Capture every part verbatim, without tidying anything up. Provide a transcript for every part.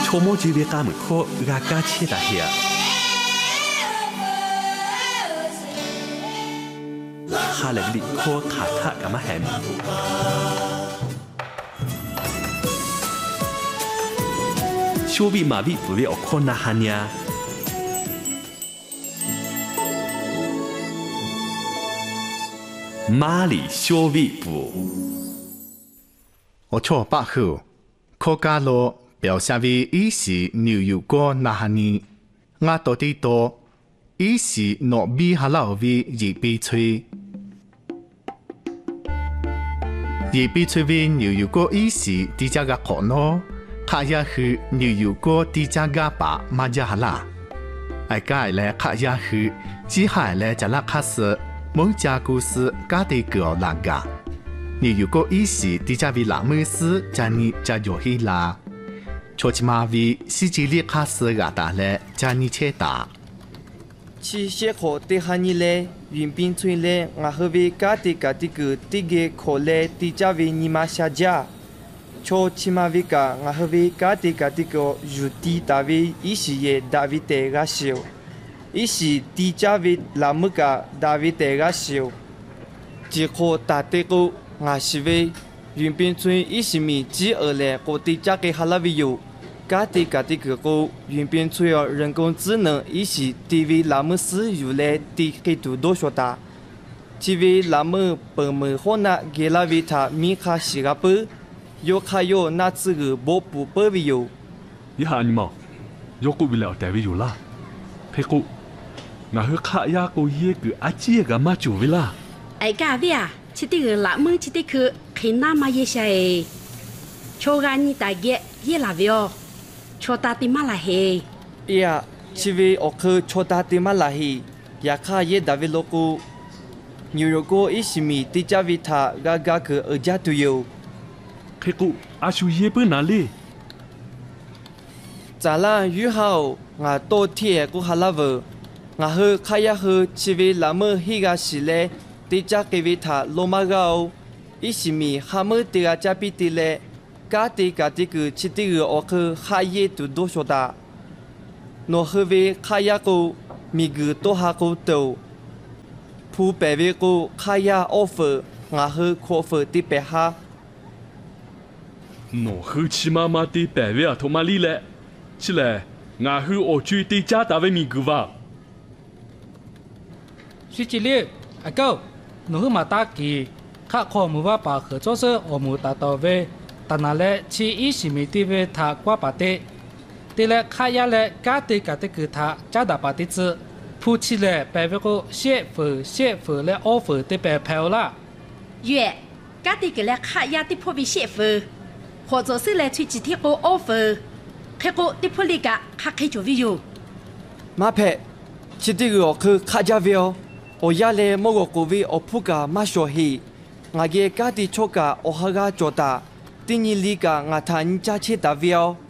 悄摸就在家门口阿家切大些。哈来里可卡塔干嘛还？小尾马尾不为我可那哈呀？马里小尾部， 我错八号，可加罗表下为一时牛油果那哈尼，我到底多一时糯米哈老为热悲催。热悲催为牛油果一时低价个可诺。卡亚去牛油果低价个把马家哈啦，哎盖嘞卡亚去只海嘞就拉卡斯某家故事家的个那个牛油果一时低价为拉姆斯家你家有希啦，错起码为西吉里卡斯个大嘞家你切打。 去些可的哈尼嘞，云边吹嘞，我和为家的家的个低个可嘞低价为你妈下家。cho chima vika nga havi kati kati ko juti tavi isi ye davi te ga siu isi ti chavi lamuka davi te ga siu ji kho ta te ko nga sive yun bin chui isi mi ji er le ko ti cha ke halavi yu kati kati ko yun bin chui yo 人工智能 isi tv lamu si yu le ti ke tu do shota tv lamu pe me hona gelavi ta mi kha siga pu有卡有那这个波不波维有， 一下你嘛，有个为了单位有啦，佩哥，我和卡亚个一个阿姐个嘛就为啦。 哎，家位啊，这这个拉门这这个看那嘛也些诶，瞧个你大爷也拉位哦，瞧大地嘛拉嘿。 呀，这位我去瞧大地嘛拉嘿，呀卡也大位 logo， 牛肉锅一西米地家维他嘎嘎个二家都有。 佩哥，阿叔也不哪里？ 咱俩约好，我多天过哈拉沃，我和卡亚和七位拉么迄个时嘞，地家给维他罗马高，一西米哈么地个家比地嘞，家地家地个七地个我去哈耶都多说的，我和维卡亚个米个多哈个头，ผู้แปลวิกู卡亚 offer， 我和 offer 地白哈。 侬后起妈妈的单位啊，托马里来，起来，俺后我去对家单位面个吧。 徐经理，阿哥，侬后马打机，卡考木瓦把合作社我们达到位，但那嘞去一西米地位他挂把的，对嘞卡亚嘞家的家的给他加大把的子，夫妻嘞白为个谢佛谢佛嘞 offer 的白票啦。 月，家的给嘞卡亚的破为谢佛。或者是来吹几天个 offer， 开个的普里个卡开就会有。 马佩，这这个去卡加维哦，我亚嘞某个国位我铺个马小黑，我个家的错个我哈个做大，第二里个我谈加切大维哦。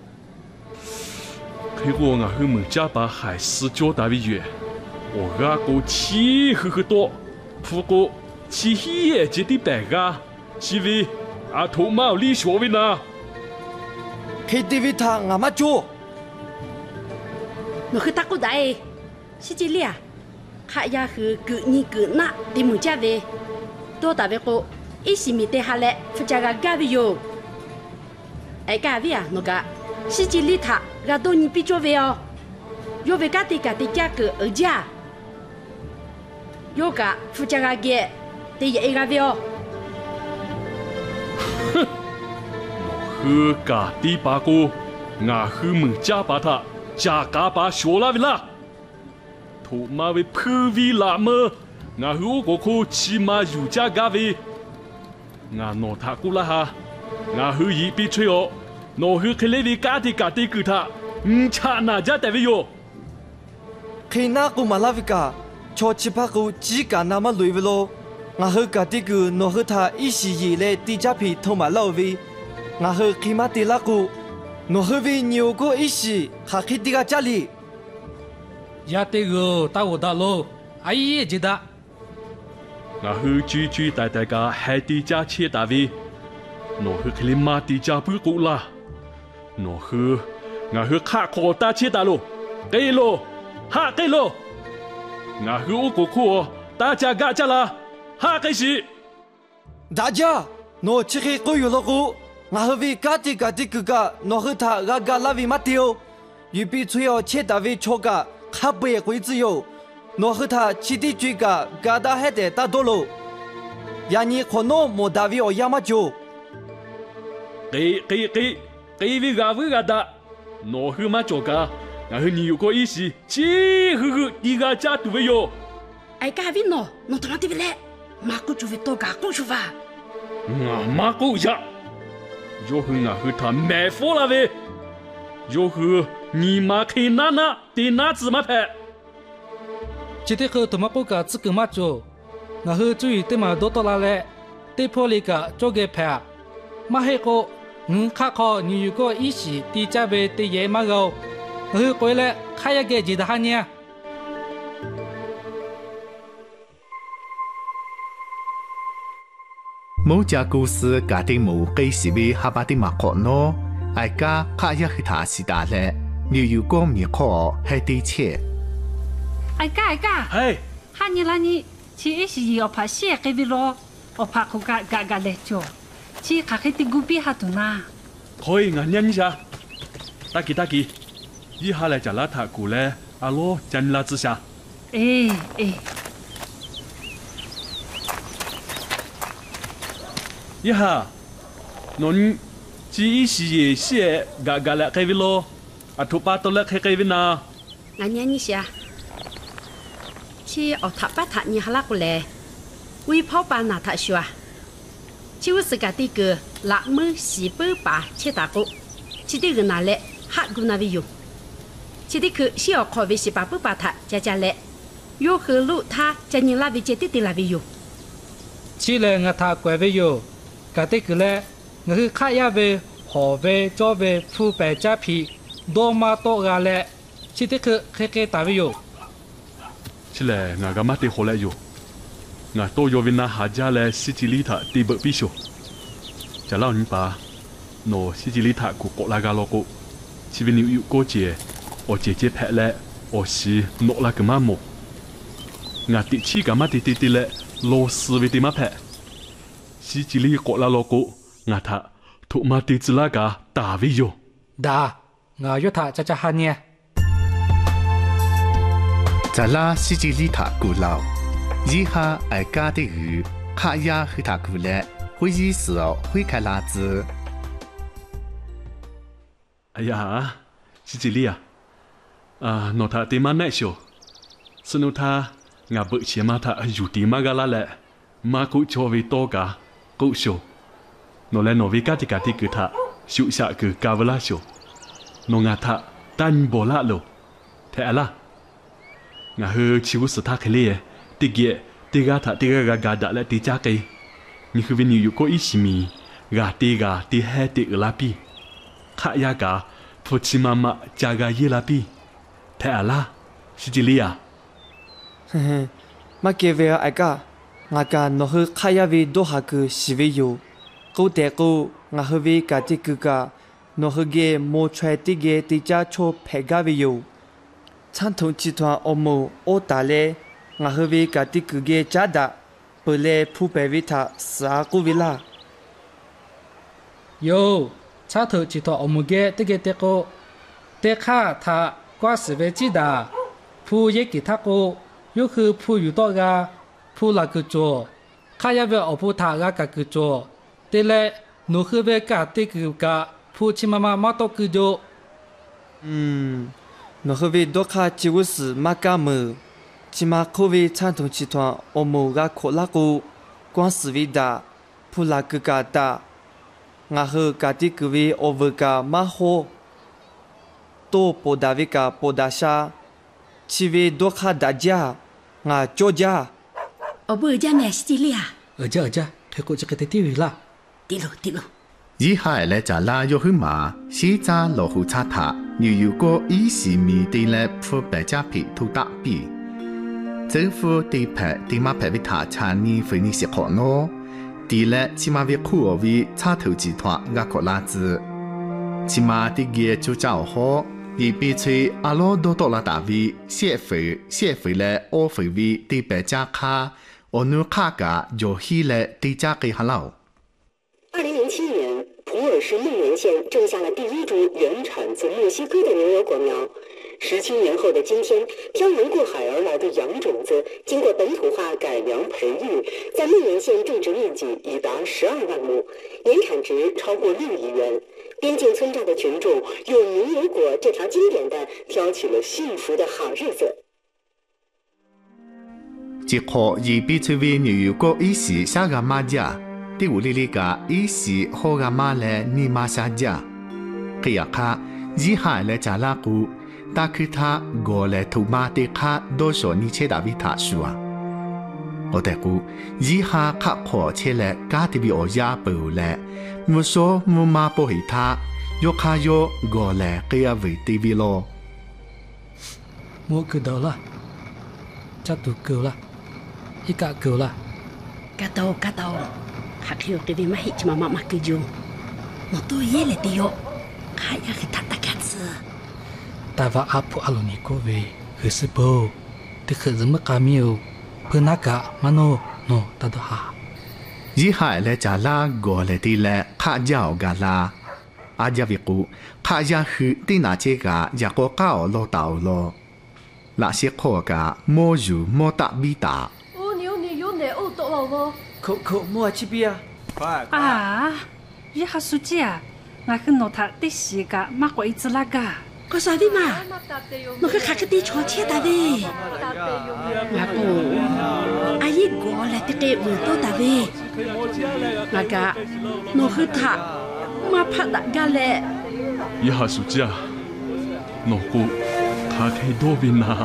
开个我后门家把海事交大维月，我个个气呵呵多，不过气也接的白个，是为。阿头毛李学问呐 ，K T V 他阿妈做， 我去打过来，是这里啊，卡亚和个你个那的木家位，多大位个，一时没得下来，不加个价位哟。哎，价位啊，那个是这里他，个多你比较位哦，有位家的家的价格二价，有个不加个价，得一个位哦。 哼，我喝咖第八个，我喝门加把他加嘎巴学啦为啦，头马为破为啦么，我喝我个起码有加嘎为，我拿他过来哈，我喝一笔吹哦，我喝开来为咖的咖的给他，唔差哪家单位哟？ 开那个马拉维卡，超七八个只干那么累为咯。我和家的个，我和他一起以来地家皮头马老位，我和起码的那个，我和为牛个一起，还去这个家里。 呀，这个打我打喽，阿姨也记得。 我和居居带大家海地家切大位，我和克里马地家不够啦，我和我去卡考大切大路，给路，哈给路，我去我国库大家嘎家啦，哈给是。 大家，侬吃黑狗有了股，我和为家的家的哥哥，侬和他嘎嘎拉为马丢，预备吹要切大为超嘎，哈不也会自由，侬和他起的追嘎嘎达还得大多路，呀你可能莫大为我亚马酒。 给给给给为嘎为嘎达，侬和马做嘎，我和你有个意思，切呵呵，你嘎家都会有。 哎，嘎为侬，侬他妈对不来，马古就会多嘎古出发。 我马古呀，就和我和他买货了喂，就和你妈开哪哪的哪子嘛拍。 今天和他妈不个只个马做，我和注意对嘛多多拉来，对破里个做个拍，马黑个。我卡考你如果一时地价位的野马狗，我回来看一个记得哈呢。 某家公司家庭某给是为哈巴的马可诺，爱家看一去他是大嘞，你如果米可还得切。 哎家哎家， 哎， 哈你啦你，去一时要拍写给为咯，我拍口嘎嘎嘎来做。去卡开的古比哈多呐， 可以我念一下。大吉大吉，一下来加拉塔古嘞，阿罗将拉之下。 哎哎， 一下，侬只一时也写嘎嘎来开维咯，阿图巴多来开开维呐。 我念一下，去奥塔巴塔你哈拉过来，微泡巴拿他说啊。就是个这个拉么西北巴切大个，这这个拿来哈古那边用，这这个需要考为西巴不巴他加加来，有和路他加你那边接的的那边用。 起来我他怪为有，个这个嘞，我去看一位河位、左位、富白加皮，多马多个嘞，这这个开开大为有。 起来我个马得好来有。我都要为那下家来西吉里塔地不必修，就老人把那西吉里塔古国那个老古，去为你有过节，我姐姐拍来，我是弄那个马木，我第七个马弟弟弟来，老师为的马拍，西吉里国那老古，我他土马弟子那个大为有。 da nga yo tha cha cha ha ne 在拉西吉里塔古老，以下爱家的鱼，卡亚和他古来，会议时候会开拉子。 哎呀，西吉里啊，啊，那他对马耐受，是那他我不起码他有对马个拉来，马古作为多个够受，那来那为家的家的给他修下个家不拉受，那我他单不拉路，太啦。我和欺负死他可怜，第个第个他第个个个打来第家给，你和为你有过一起米，个第个第海第二拉比，卡呀个父亲妈妈家个一拉比，太啦，是这里啊。 嘿嘿，马给为爱个，我个那和卡呀为多哈个是为有，够得够我和为个第个个，那和个莫出第个第家错陪个为有。传统集团欧姆欧大嘞，我和为家的个个家的，不来普白为他是阿古为啦。 有插头集团我们个这个这个，这卡他挂是为记得，铺也给他个，有去铺有多个，铺那个做，卡也为我铺他个个个做，对嘞，侬去为家这个个铺起妈妈妈多个做。 嗯。那和为多卡就是马家么，起码可为传统集团欧姆个可拉个，光是为大，普拉个个大，我和家的各位欧维个马好，多波达维个波达沙，起为多卡大家，我做家。 我不家买西里啊。 儿家儿家，开过这个的地位啦。 对喽对喽。 以下来就拉约去马，西扎落户插塔，又有个一时米地来铺白家皮土大比，政府地牌地马牌为他查你非你是可孬，地来起码为库尔为插头集团阿可拉子。 起码的个就照好，而彼此阿罗多多拉大卫，谢费谢费嘞，我费位的白加卡，我努卡噶就希嘞的加给哈老。 二零零七年，普洱市内源县种下了第一株原产自墨西哥的牛油果苗。十七年后的今天，漂洋过海而来的洋种子，经过本土化改良培育，在内源县种植面积已达十二万亩，年产值超过六亿元。边境村寨的群众用牛油果这条经典的挑起了幸福的好日子。 结果以彼此为牛油果一时下个马家，第五里里个一时好个马来尼马下家，佢呀卡以下来加拉古。但คือ他我来图马的卡多少你切达维塔说啊，我得估以下卡可切来家的比我亚不来，我说我妈不会他，又卡又我来给阿维的比咯。 我够到了，这都够了，一个够了。 够到够到，卡去给你买起妈妈买个用，我都也来的哟，还要给他打个字。 Tava apu aluni kowe, hesipo, tikhe zema kamio, penaka mano no tadaha. Yi hai le jala go le di le kha jao ga la. Aja viku kha ya hu di na che ga ya ko ka o lo tao lo. La xie kho ga mo yu mo ta bi ta. Ô nếu nếu yêu nè ô tổ lo vô. Khổ khổ mua chi bia. À, yi ha su ji à, ngài cứ nói thật tí xí cả mắc quậy chỉ là cả. Có sao đi mà, nó cứ khát cái tí chó chết ta về. Ngà cổ, ai ấy gọi là tí kệ vừa tốt ta về. Ngà cả, nó cứ thả, mà phát đã gà lẹ. Ý hà sụ chà, nó cô khá cái đô bên à.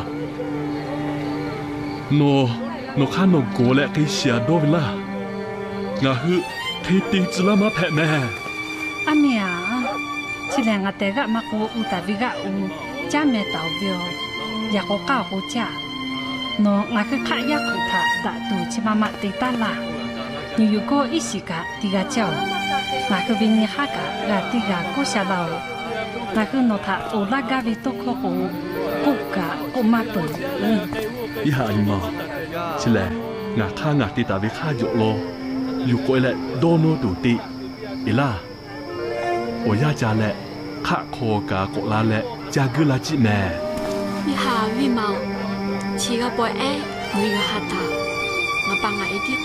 Nó, nó khá nó gọi lại cái xìa đô bên là. Ngà hư, cái tí chỉ là mà phẹ mẹ. À mẹ à. Chỉ là ngã té gạ mà cô u ta vi gạ u cha mẹ tàu viêu, nhà cô cao cô cha, nó ngã cứ khai giác cụ thà đã tù chỉ mà mặt tê ta là, nhiều cô ít xí cả tì gà chảo, ngã cứ bên nhà khác cả gà tì gà cô xa đầu, ngã cứ nó thà u la gà vi tô khô cô, cô cả cô mà bự. Ý hà anh mà, chỉ là ngã khá ngã tì ta vi khá dụ lô, dù coi lại đô nô đủ tì, ý là. 我呀家嘞，卡可家国拉嘞，家个拉子咩？ 你下 vi màu，似個 boy 誒，每個下達，我幫我一啲。